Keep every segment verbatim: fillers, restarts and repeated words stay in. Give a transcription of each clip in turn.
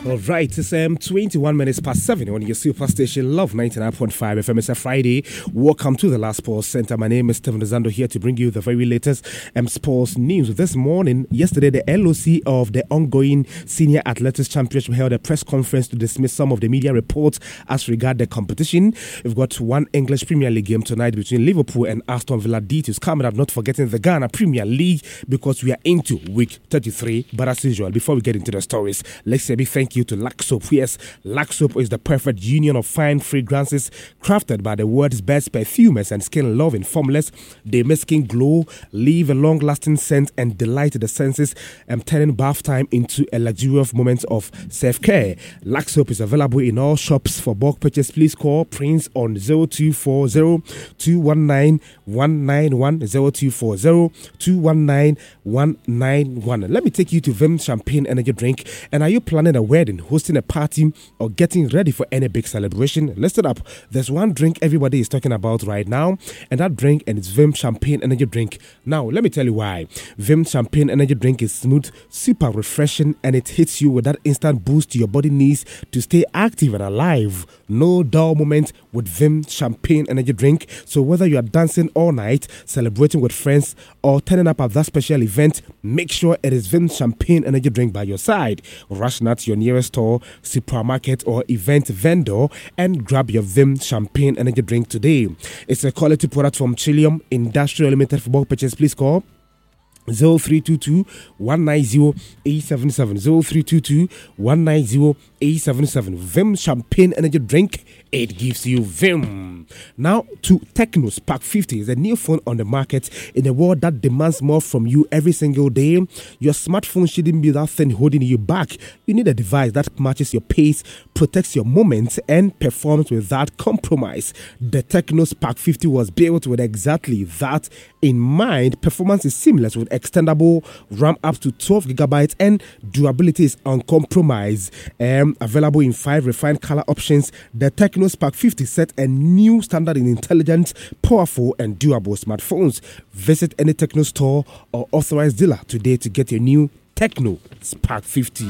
All right, it's um, twenty-one minutes past seven on your superstation Love ninety-nine point five F M. It's a Friday. Welcome to the Last Sports Center. My name is Stephen Zando here to bring you the very latest um, sports news. This morning, yesterday, the L O C of the ongoing Senior Athletics Championship held a press conference to dismiss some of the media reports as regard the competition. We've got one English Premier League game tonight between Liverpool and Aston Villa. Details coming up, not forgetting the Ghana Premier League because we are into week thirty-three. But as usual, before we get into the stories, let's say a big thank you to Lux Soap. Yes, Lux Soap is the perfect union of fine fragrances crafted by the world's best perfumers and skin-loving formulas. They make skin glow, leave a long-lasting scent, and delight the senses, and turning bath time into a luxurious moment of self-care. Lux Soap is available in all shops. For bulk purchase, please call Prince on zero two four zero, two one nine, one nine one, zero two four zero, two one nine, one nine one. Let me take you to Vim Champagne Energy Drink. And are you planning a wedding, hosting a party, or getting ready for any big celebration? Listen up. There's one drink everybody is talking about right now, and that drink and it's Vim Champagne Energy Drink. Now, let me tell you why. Vim Champagne Energy Drink is smooth, super refreshing, and it hits you with that instant boost your body needs to stay active and alive. No dull moment with Vim Champagne Energy Drink. So whether you are dancing all night, celebrating with friends, or turning up at that special event, make sure it is Vim Champagne Energy Drink by your side. Rush now to your nearest store, supermarket, or event vendor and grab your Vim Champagne Energy Drink today. It's a quality product from Chilium Industrial Limited. For bulk purchase, please call zero three two two, one nine zero, eight seven seven, zero three two two, one nine zero, eight seven seven. Vim Champagne Energy Drink, it gives you Vim. Now to Tecno Spark fifty is a new phone on the market in a world that demands more from you every single day. Your smartphone shouldn't be that thing holding you back. You need a device that matches your pace, protects your moments, and performs without compromise. The Tecno Spark fifty was built with exactly that in mind. Performance is seamless with extendable RAM up to twelve gigabytes, and durability is uncompromised. Um, available in five refined color options, the Tecno Spark fifty set a new standard in intelligent, powerful, and durable smartphones. Visit any Tecno store or authorized dealer today to get your new Tecno Spark fifty.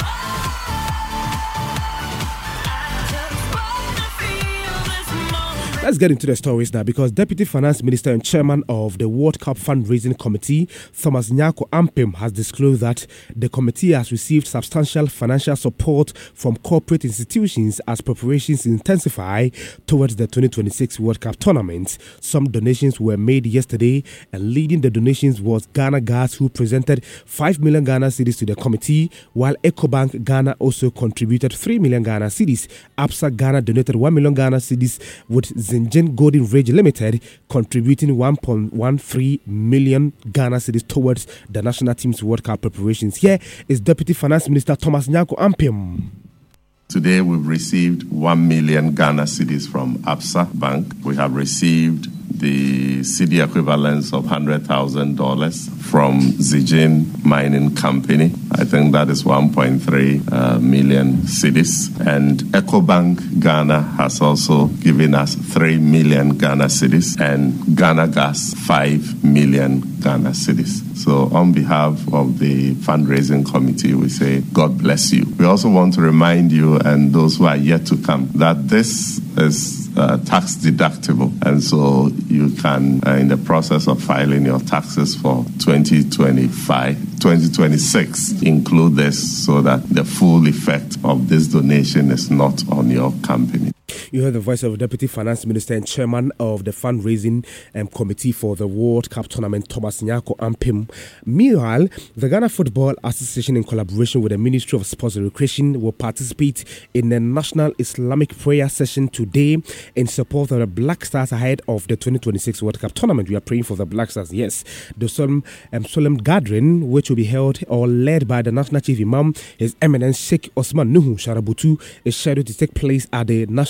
Let's get into the stories now, because Deputy Finance Minister and Chairman of the World Cup Fundraising Committee, Thomas Nyarko Ampem, has disclosed that the committee has received substantial financial support from corporate institutions as preparations intensify towards the twenty twenty-six World Cup tournament. Some donations were made yesterday, and leading the donations was Ghana Gas, who presented five million Ghana cedis to the committee, while EcoBank Ghana also contributed three million Ghana cedis. Absa Ghana donated one million Ghana cedis, with Zinjin Golden Rage Limited contributing one point one three million Ghana cedis towards the national team's World Cup preparations. Here is Deputy Finance Minister Thomas Nyarko Ampem. Today we've received one million Ghana cedis from Absa Bank. We have received the cedi equivalents of one hundred thousand dollars from Zijin Mining Company. I think that is one point three uh, million cedis. And EcoBank Ghana has also given us three million Ghana cedis, and Ghana Gas five million Ghana cedis. So on behalf of the fundraising committee, we say, God bless you. We also want to remind you and those who are yet to come that this is uh, tax deductible. And so you can, uh, in the process of filing your taxes for twenty twenty-five, twenty twenty-six, include this so that the full effect of this donation is not on your company. You heard the voice of Deputy Finance Minister and Chairman of the Fundraising um, Committee for the World Cup Tournament, Thomas Nyarko Ampem. Meanwhile, the Ghana Football Association, in collaboration with the Ministry of Sports and Recreation, will participate in the National Islamic Prayer Session today in support of the Black Stars ahead of the twenty twenty-six World Cup Tournament. We are praying for the Black Stars, yes. The solemn, um, solemn gathering, which will be held or led by the National Chief Imam, His Eminence Sheikh Osman Nuhu Sharabutu, is scheduled to take place at the National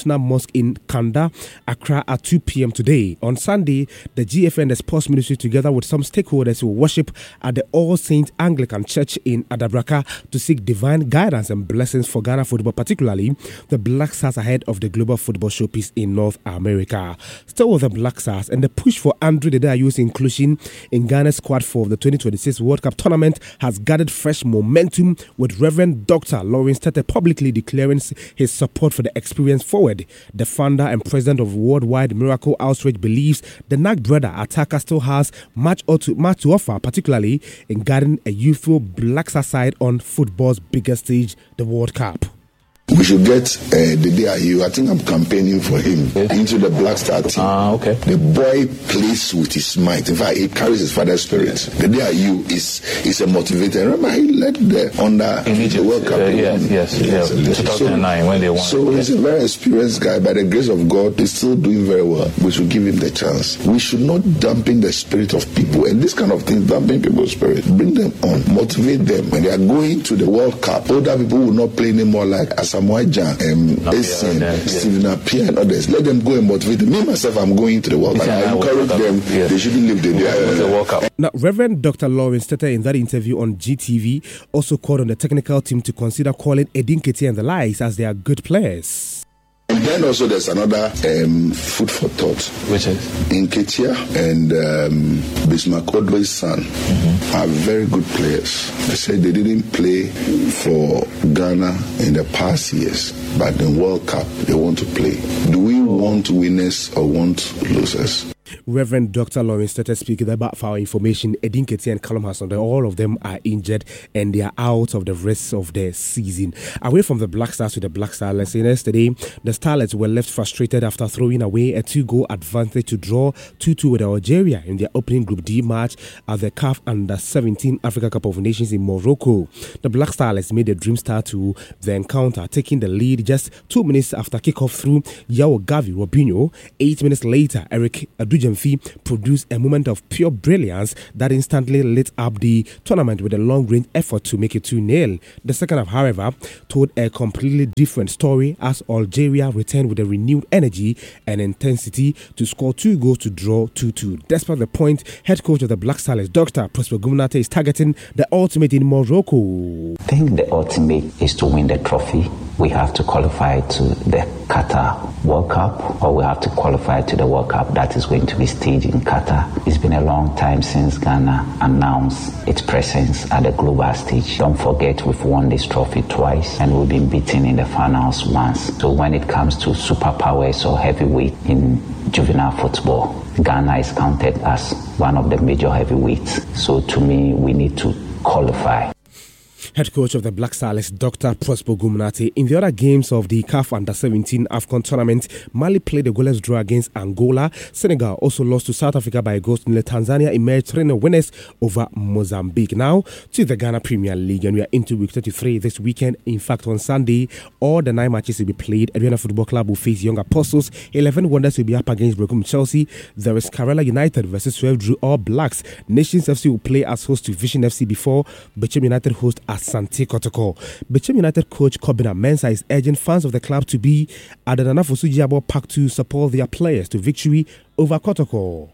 Al-Husna Mosque in Kanda, Accra at two p.m. today. On Sunday, the G F N and the Sports Ministry, together with some stakeholders, will worship at the All Saints Anglican Church in Adabraka to seek divine guidance and blessings for Ghana football, particularly the Black Stars ahead of the Global Football Showpiece in North America. Still with the Black Stars, and the push for Andre Dedayu's inclusion in Ghana's squad for the twenty twenty-six World Cup tournament has gathered fresh momentum, with Reverend Doctor Lawrence Tete publicly declaring his support for the experienced forward. The founder and president of Worldwide Miracle Outreach believes the Knack brother attacker still has much to, much to offer, particularly in guiding a youthful Black Star side on football's biggest stage, the World Cup. We should get uh, the D I U. I think I'm campaigning for him okay. into the Black Star team. Ah, uh, okay. The boy plays with his might. In fact, he carries his father's spirit. The D I U is is a motivator. Remember, he led the under the World Cup. Uh, yes, yes, yes. yes. two thousand nine so, when they won. So yes. he's a very experienced guy. By the grace of God, he's still doing very well. We should give him the chance. We should not dampen the spirit of people. And this kind of thing, dampen people's spirit. Bring them on, motivate them. When they are going to the World Cup, older people will not play anymore like Asamoah Gyan, um, Essien, yes. Stephen Appiah and others. Let them go and motivate them. Me, myself, I'm going to the World Cup. I encourage them. Yes. They shouldn't leave the, uh, the World Cup. Now, Reverend Doctor Lawrence Tete, in that interview on G T V, also called on the technical team to consider calling Edin Ketia and the likes, as they are good players. And then also there's another um, food for thought. Which is? Nketiah and um, Bismarck Odway's son mm-hmm. are very good players. They said they didn't play for Ghana in the past years, but in World Cup they want to play. Do we want winners or want losers? Reverend Doctor Lawrence Tete speaking about, for our information, Edin Ketia and Callum Hudson, all of them are injured and they are out of the rest of the season. Away from the Black Stars to the Black Starlets, yesterday the Starlets were left frustrated after throwing away a two-goal advantage to draw two two with Algeria in their opening Group D match at the C A F Under seventeen Africa Cup of Nations in Morocco. The Black Starlets made a dream start to the encounter, taking the lead just two minutes after kickoff through Yao Gavi Robinho. Eight minutes later, Eric Adujemfi produced a moment of pure brilliance that instantly lit up the tournament with a long-range effort to make it two nil. The second half, however, told a completely different story as Algeria returned with a renewed energy and intensity to score two goals to draw two two. Despite the point, head coach of the Black Stars, Doctor Prosper Gumnate, is targeting the ultimate in Morocco. I think the ultimate is to win the trophy. We have to qualify to the Qatar World Cup, or we have to qualify to the World Cup that is going to be staged in Qatar. It's been a long time since Ghana announced its presence at the global stage. Don't forget, we've won this trophy twice and we've been beaten in the finals once. So when it comes to superpowers or heavyweight in juvenile football, Ghana is counted as one of the major heavyweights. So to me, we need to qualify. Head coach of the Black Stars, Doctor Prosper Gumnate. In the other games of the C A F Under seventeen AFCON tournament, Mali played a goalless draw against Angola. Senegal also lost to South Africa by a goal. Tanzania emerged three nil winners over Mozambique. Now to the Ghana Premier League, and we are into week thirty-three this weekend. In fact, on Sunday, all the nine matches will be played. Aduana Football Club will face Young Apostles. eleven Wonders will be up against Brecum Chelsea. There is Kerala United versus twelve Drew All Blacks. Nations F C will play as host to Vision F C before Bechem United host as Asante Kotoko. Bechem United coach Kobina Mensah is urging fans of the club to be at the Nana Fosu Park to support their players to victory over Kotoko.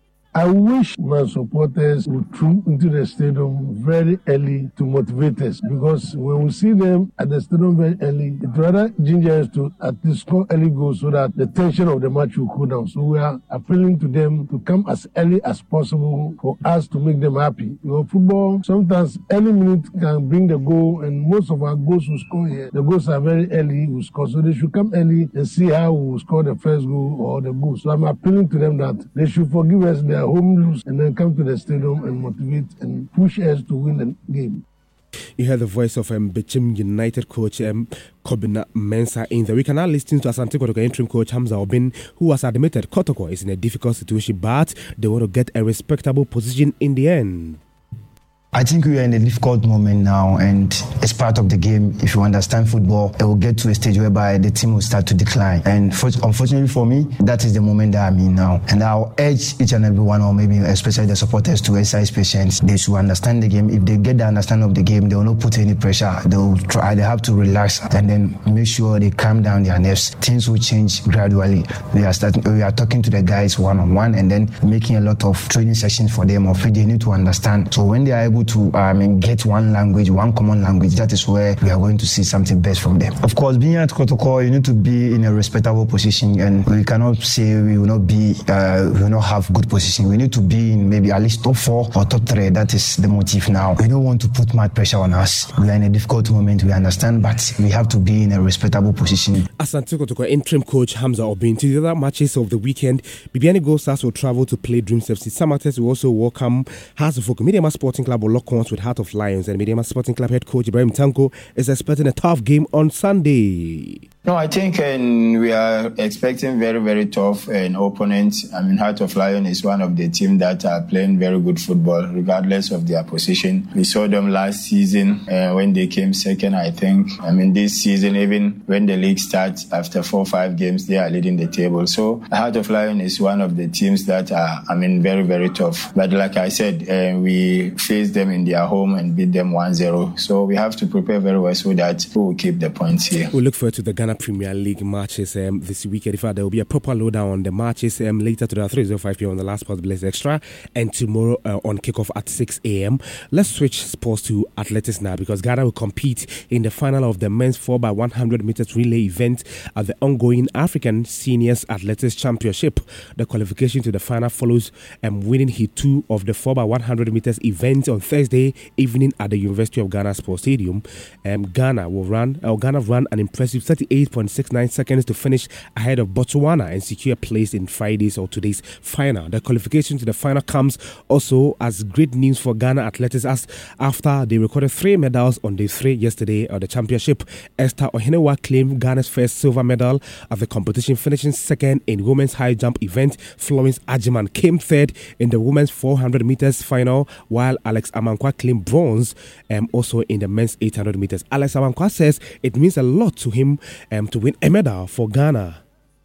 I wish my supporters would troop into the stadium very early to motivate us, because when we see them at the stadium very early, it rather ginger us to at least score early goals so that the tension of the match will cool down. So we are appealing to them to come as early as possible for us to make them happy. You know, football, sometimes any minute can bring the goal, and most of our goals we score here, the goals are very early, we score. So they should come early and see how we will score the first goal or the goal. So I'm appealing to them that they should forgive us their home lose and then come to the stadium and motivate and push us to win the game. You heard the voice of um, Bechem United coach um, Kobina Mensah in the week. And now listening to Asante Kotoko interim coach Hamza Obin, who has admitted Kotoko is in a difficult situation, but they want to get a respectable position in the end. I think we are in a difficult moment now, and it's part of the game. If you understand football, it will get to a stage whereby the team will start to decline. And for, unfortunately for me, that is the moment that I'm in now. And I'll urge each and every one, or maybe especially the supporters, to exercise patience. They should understand the game. If they get the understanding of the game, they will not put any pressure. They will try. They have to relax and then make sure they calm down their nerves. Things will change gradually. We are starting. We are talking to the guys one on one, and then making a lot of training sessions for them, of which they need to understand. So when they are able to I mean, get one language, one common language, that is where we are going to see something best from them. Of course, being at Kotoko, you need to be in a respectable position, and we cannot say we will not be, uh, we will not have good position. We need to be in maybe at least top four or top three. That is the motive now. We don't want to put much pressure on us. We are in a difficult moment, we understand, but we have to be in a respectable position. Asante Kotoko interim coach Hamza Obin. To the other matches of the weekend, Bibiani Gold Stars will travel to play Dreams F C. Samates will also welcome Hasselhoff. Mediama Sporting Club will lock horns with Heart of Lions, and Mediama Sporting Club head coach Ibrahim Tanko is expecting a tough game on Sunday. No, I think um, we are expecting very, very tough an uh, opponent. I mean, Heart of Lion is one of the teams that are playing very good football, regardless of their position. We saw them last season uh, when they came second, I think. I mean, this season, even when the league starts, after four or five games, they are leading the table. So, Heart of Lion is one of the teams that are, I mean, very, very tough. But like I said, uh, we faced them in their home and beat them one zero. So, we have to prepare very well so that we will keep the points here. We look forward to the Ghana Premier League matches um, this weekend. In fact, there will be a proper lowdown on the matches um, later today at three oh five p.m. on the Last Sports Blitz Extra, and tomorrow uh, on kickoff at six a.m. Let's switch sports to athletics now, because Ghana will compete in the final of the men's four by one hundred meters relay event at the ongoing African Seniors Athletics Championship. The qualification to the final follows um, winning heat two of the four by one hundred meters event on Thursday evening at the University of Ghana Sports Stadium. Um, Ghana will run, uh, Ghana ran an impressive thirty-eight point six nine seconds to finish ahead of Botswana and secure a place in Friday's or today's final. The qualification to the final comes also as great news for Ghana athletics, as after they recorded three medals on day three yesterday of the championship. Esther Ohenewa claimed Ghana's first silver medal of the competition, finishing second in women's high jump event. Florence Ajiman came third in the women's four hundred meters final, while Alex Amankwa claimed bronze um, also in the men's eight hundred meters. Alex Amankwa says it means a lot to him um, to win a medal for Ghana.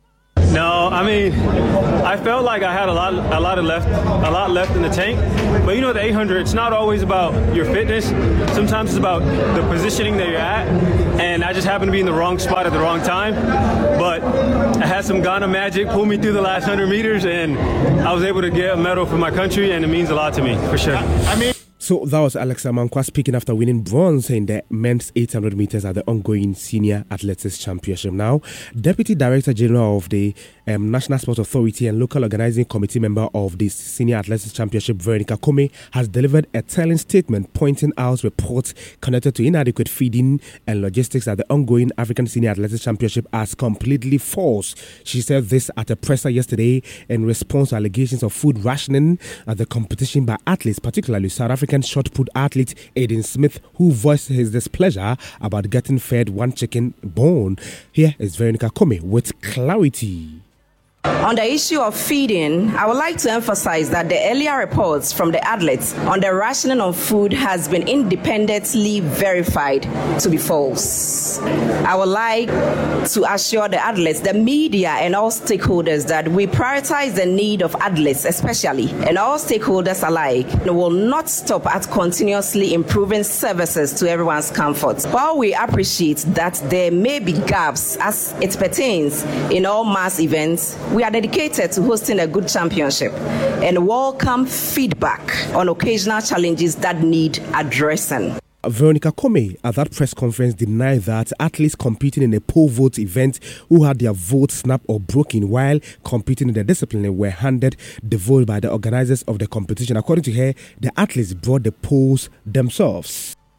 No, I mean, I felt like I had a lot, a lot of left, a lot left in the tank. But you know, the eight hundred, it's not always about your fitness. Sometimes it's about the positioning that you're at. And I just happened to be in the wrong spot at the wrong time. But I had some Ghana magic pull me through the last hundred meters, and I was able to get a medal for my country, and it means a lot to me, for sure. I mean. So that was Alex Amankwa speaking after winning bronze in the men's eight hundred meters at the ongoing Senior Athletics Championship. Now, Deputy Director General of the um, National Sports Authority and local organizing committee member of the Senior Athletics Championship, Veronica Kome, has delivered a telling statement pointing out reports connected to inadequate feeding and logistics at the ongoing African Senior Athletics Championship as completely false. She said this at a presser yesterday in response to allegations of food rationing at the competition by athletes, particularly South African shot put athlete Aiden Smith, who voiced his displeasure about getting fed one chicken bone. Here is Veronica Kome with clarity. On the issue of feeding, I would like to emphasize that the earlier reports from the athletes on the rationing of food has been independently verified to be false. I would like to assure the athletes, the media, and all stakeholders that we prioritize the need of athletes especially, and all stakeholders alike, and will not stop at continuously improving services to everyone's comfort. While we appreciate that there may be gaps as it pertains in all mass events, we are dedicated to hosting a good championship and welcome feedback on occasional challenges that need addressing. Veronica Kome at that press conference denied that athletes competing in a pole vault event who had their votes snapped or broken while competing in the discipline were handed the vote by the organizers of the competition. According to her, the athletes brought the polls themselves.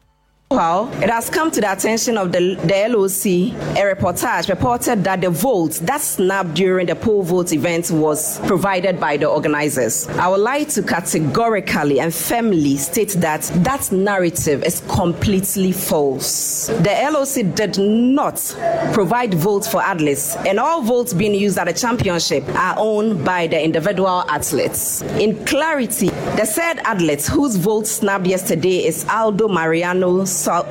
Well, it has come to the attention of the, the L O C. A reportage reported that the vote that snapped during the poll vote event was provided by the organizers. I would like to categorically and firmly state that that narrative is completely false. The L O C did not provide votes for athletes, and all votes being used at the championship are owned by the individual athletes. In clarity, the said athlete whose vote snapped yesterday is Aldo Mariano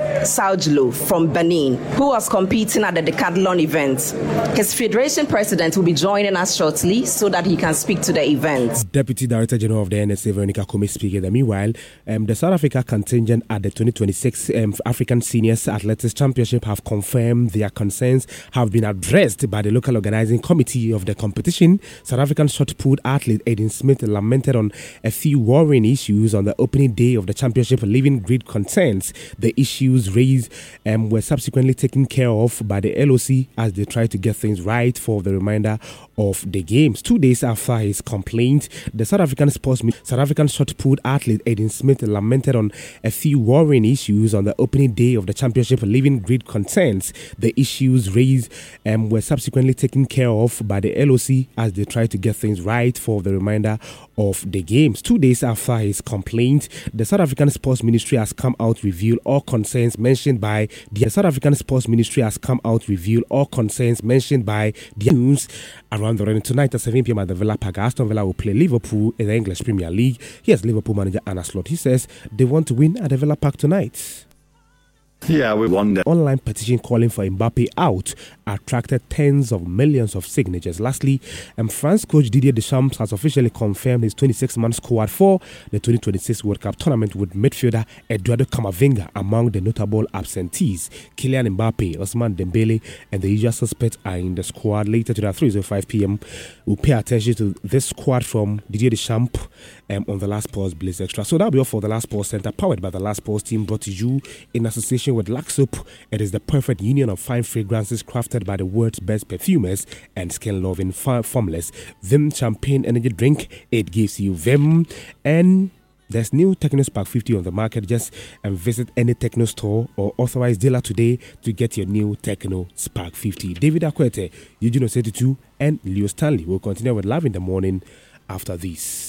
Saujlo from Benin, who was competing at the Decathlon event. His federation president will be joining us shortly so that he can speak to the event. Deputy Director General of the N S A, Veronica Kome, speaking. Meanwhile, um, the South Africa contingent at the twenty twenty-six um, African Seniors Athletics Championship have confirmed their concerns have been addressed by the local organizing committee of the competition. South African shot put athlete Aiden Smith lamented on a few worrying issues on the opening day of the championship, leaving great concerns. The issues raised um, were subsequently taken care of by the L O C as they try to get things right for the remainder of the games. Two days after his complaint, the South African sports South African shot put athlete Aiden Smith lamented on a few worrying issues on the opening day of the championship, leaving great concerns. The issues raised um, were subsequently taken care of by the L O C as they try to get things right for the remainder of the games. Two days after his complaint, the South African Sports Ministry has come out revealed all concerns mentioned by the South African Sports Ministry has come out revealed all concerns mentioned by the news around the running tonight at seven p.m. at the Villa Park. Aston Villa will play Liverpool in the English Premier League. Here's Liverpool manager Anna Slot. He says they want to win at the Villa Park tonight. Yeah, we won that. Online petition calling for Mbappe out attracted tens of millions of signatures. Lastly, um, France coach Didier Deschamps has officially confirmed his twenty-six man squad for the twenty twenty-six World Cup tournament, with midfielder Eduardo Camavinga among the notable absentees. Kylian Mbappe, Ousmane Dembele, and the usual suspects are in the squad. Later today at three oh five p.m, we'll pay attention to this squad from Didier Deschamps um, on the Last Pause Blaze Extra. So that'll be all for the Last Pause Center, powered by the Last Pause team, brought to you in association with Lux Soap. It is the perfect union of fine fragrances crafted by the world's best perfumers and skin-loving formulas. Vim Champagne Energy Drink, it gives you Vim. And there's new Techno Spark fifty on the market. Just um, visit any Techno store or authorized dealer today to get your new Techno Spark fifty. David Akwete, Eugene Osetutu, and Leo Stanley will continue with Live in the Morning after this.